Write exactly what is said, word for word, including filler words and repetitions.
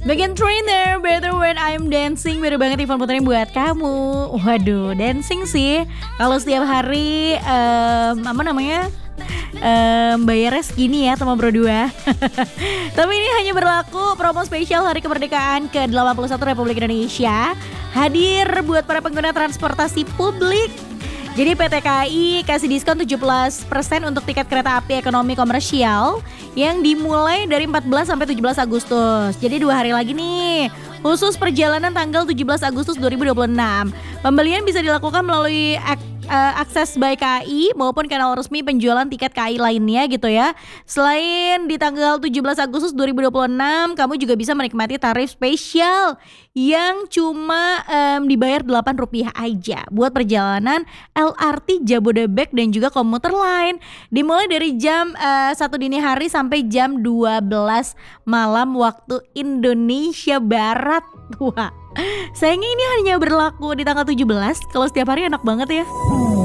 Megan Trainor, Better When I'm Dancing. Bener banget Ivan puterin buat kamu. Waduh, dancing sih. Kalau setiap hari um, apa namanya um, bayarnya segini ya teman berdua. Tapi ini hanya berlaku promo spesial Hari Kemerdekaan ke delapan puluh satu Republik Indonesia. Hadir buat para pengguna transportasi publik. Jadi P T K A I kasih diskon tujuh belas persen untuk tiket kereta api ekonomi komersial yang dimulai dari empat belas sampai tujuh belas Agustus. Jadi dua hari lagi nih. Khusus perjalanan tanggal tujuh belas Agustus dua ribu dua puluh enam. Pembelian bisa dilakukan melalui ak- uh, akses by K A I maupun kanal resmi penjualan tiket K A I lainnya gitu ya. Selain di tanggal tujuh belas Agustus dua ribu dua puluh enam, kamu juga bisa menikmati tarif spesial yang cuma um, dibayar delapan rupiah aja buat perjalanan L R T Jabodebek dan juga komuter lain. Dimulai dari jam uh, satu dini hari sampai jam dua belas malam waktu Indonesia Barat. Wah, sayangnya ini hanya berlaku di tanggal tujuh belas. Kalau setiap hari enak banget ya.